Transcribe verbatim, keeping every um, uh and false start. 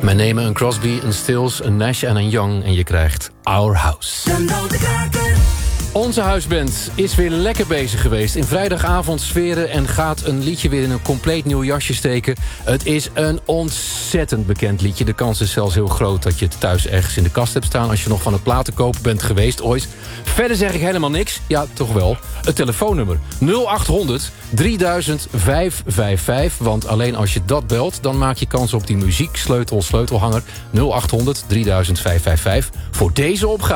Wij nemen een Crosby, een Stills, een Nash en een Young en je krijgt Our House. Onze huisband is weer lekker bezig geweest. In vrijdagavond sferen en gaat een liedje weer in een compleet nieuw jasje steken. Het is een ontzettend bekend liedje. De kans is zelfs heel groot dat je het thuis ergens in de kast hebt staan... als je nog van het platenkopen bent geweest ooit. Verder zeg ik helemaal niks. Ja, toch wel. Het telefoonnummer nul acht honderd drieduizend vijfhonderdvijfenvijftig. Want alleen als je dat belt, dan maak je kans op die muziek sleutel sleutelhanger nul acht honderd drieduizend vijfhonderdvijfenvijftig. Voor deze opgave